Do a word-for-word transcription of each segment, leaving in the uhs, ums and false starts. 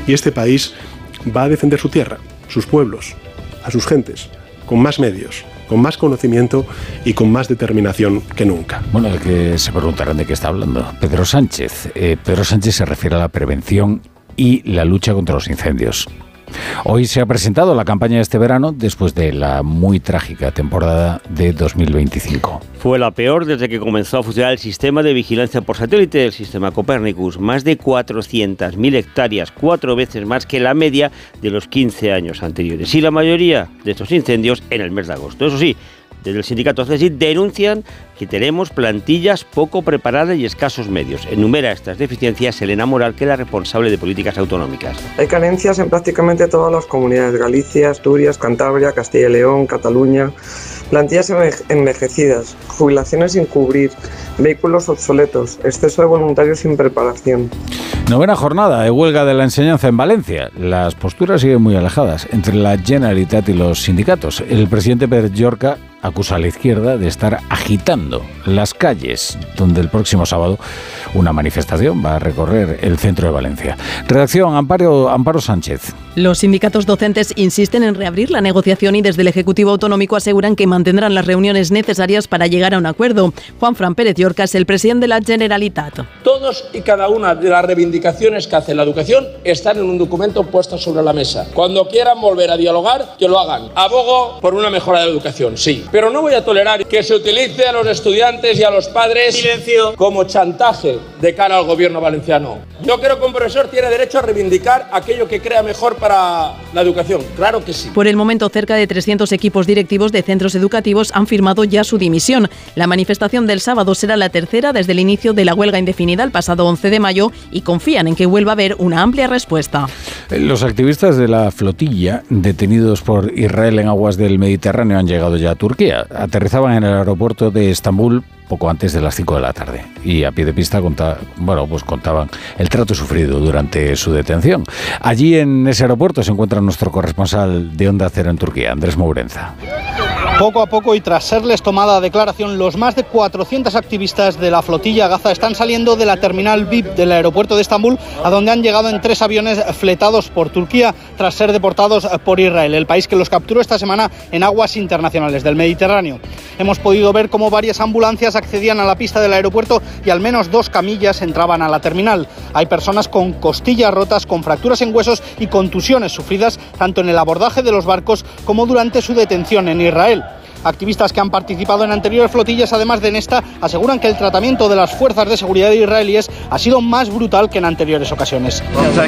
Y este país va a defender su tierra, sus pueblos, a sus gentes, con más medios, con más conocimiento y con más determinación que nunca. Bueno, de que se preguntarán de qué está hablando Pedro Sánchez. Eh, Pedro Sánchez se refiere a la prevención y la lucha contra los incendios. Hoy se ha presentado la campaña de este verano después de la muy trágica temporada de dos mil veinticinco. Fue la peor desde que comenzó a funcionar el sistema de vigilancia por satélite, el sistema Copernicus. Más de cuatrocientas mil hectáreas, cuatro veces más que la media de los quince años anteriores. Y la mayoría de estos incendios en el mes de agosto. Eso sí, desde el sindicato C E S I denuncian que tenemos plantillas poco preparadas y escasos medios. Enumera estas deficiencias Elena Moral, que es la responsable de políticas autonómicas. Hay carencias en prácticamente todas las comunidades: Galicia, Asturias, Cantabria, Castilla y León, Cataluña. Plantillas envejecidas, jubilaciones sin cubrir, vehículos obsoletos, exceso de voluntarios sin preparación. Novena jornada de huelga de la enseñanza en Valencia. Las posturas siguen muy alejadas entre la Generalitat y los sindicatos. El presidente Pérez Llorca acusa a la izquierda de estar agitando las calles, donde el próximo sábado una manifestación va a recorrer el centro de Valencia. Redacción, Amparo, Amparo Sánchez. Los sindicatos docentes insisten en reabrir la negociación y desde el Ejecutivo Autonómico aseguran que mantendrán las reuniones necesarias para llegar a un acuerdo. Juanfran Pérez Llorca es el presidente de la Generalitat. Todos y cada una de las reivindicaciones que hace la educación están en un documento puesto sobre la mesa. Cuando quieran volver a dialogar, que lo hagan. Abogo por una mejora de la educación, sí. Pero no voy a tolerar que se utilice a los estudiantes y a los padres Silencio. como chantaje de cara al gobierno valenciano. Yo creo que un profesor tiene derecho a reivindicar aquello que crea mejor para la educación. Claro que sí. Por el momento, cerca de trescientos equipos directivos de centros educativos han firmado ya su dimisión. La manifestación del sábado será la tercera desde el inicio de la huelga indefinida el pasado once de mayo y confían en que vuelva a haber una amplia respuesta. Los activistas de la flotilla detenidos por Israel en aguas del Mediterráneo han llegado ya a Turquía. Aterrizaban en el aeropuerto de Estambul poco antes de las cinco de la tarde y a pie de pista conta, bueno, pues contaban el trato sufrido durante su detención. Allí en ese aeropuerto se encuentra nuestro corresponsal de Onda Cero en Turquía, Andrés Mourenza. Poco a poco y tras serles tomada declaración, los más de cuatrocientos activistas de la flotilla Gaza están saliendo de la terminal V I P del aeropuerto de Estambul, a donde han llegado en tres aviones fletados por Turquía tras ser deportados por Israel, el país que los capturó esta semana en aguas internacionales del Mediterráneo. Hemos podido ver cómo varias ambulancias accedían a la pista del aeropuerto y al menos dos camillas entraban a la terminal. Hay personas con costillas rotas, con fracturas en huesos y contusiones sufridas tanto en el abordaje de los barcos como durante su detención en Israel. Activistas que han participado en anteriores flotillas, además de en esta, aseguran que el tratamiento de las fuerzas de seguridad israelíes ha sido más brutal que en anteriores ocasiones.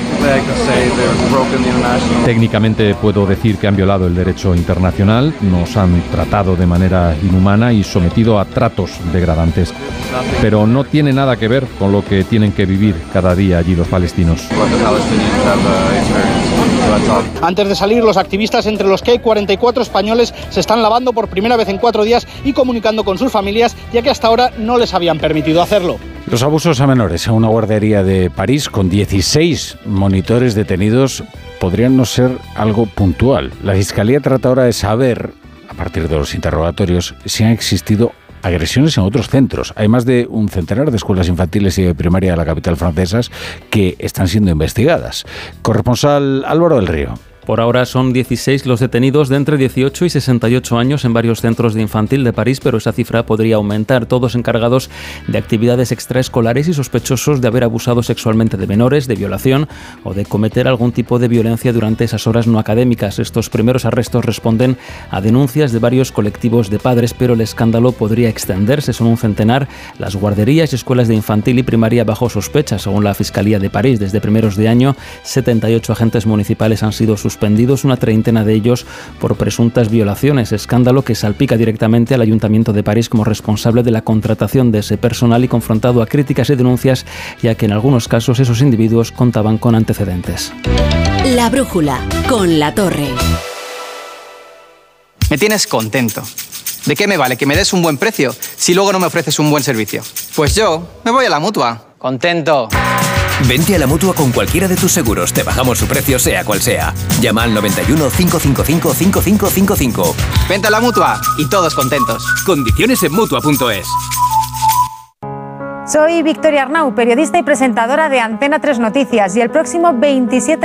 Técnicamente puedo decir que han violado el derecho internacional, nos han tratado de manera inhumana y sometido a tratos degradantes. Pero no tiene nada que ver con lo que tienen que vivir cada día allí los palestinos. Antes de salir, los activistas, entre los que hay cuarenta y cuatro españoles, se están lavando por primera vez en cuatro días y comunicando con sus familias, ya que hasta ahora no les habían permitido hacerlo. Los abusos a menores en una guardería de París con dieciséis monitores detenidos podrían no ser algo puntual. La Fiscalía trata ahora de saber, a partir de los interrogatorios, si han existido agresiones en otros centros. Hay más de un centenar de escuelas infantiles y de primaria de la capital francesas que están siendo investigadas. Corresponsal Álvaro del Río. Por ahora son dieciséis los detenidos de entre dieciocho y sesenta y ocho años en varios centros de infantil de París, pero esa cifra podría aumentar. Todos encargados de actividades extraescolares y sospechosos de haber abusado sexualmente de menores, de violación o de cometer algún tipo de violencia durante esas horas no académicas. Estos primeros arrestos responden a denuncias de varios colectivos de padres, pero el escándalo podría extenderse. Son un centenar las guarderías y escuelas de infantil y primaria bajo sospecha, según la Fiscalía de París. Desde primeros de año, setenta y ocho agentes municipales han sido suspendidos suspendidos, una treintena de ellos por presuntas violaciones, escándalo que salpica directamente al Ayuntamiento de París como responsable de la contratación de ese personal y confrontado a críticas y denuncias, ya que en algunos casos esos individuos contaban con antecedentes. La brújula, con La Torre. Me tienes contento. ¿De qué me vale que me des un buen precio si luego no me ofreces un buen servicio? Pues yo me voy a la Mutua. Contento. Vente a la Mutua con cualquiera de tus seguros. Te bajamos su precio sea cual sea. Llama al noventa y uno, cinco cinco cinco, cinco cinco cinco cinco. Vente a la Mutua y todos contentos. Condiciones en Mutua punto es. Soy Victoria Arnau, periodista y presentadora de Antena tres Noticias, y el próximo veintisiete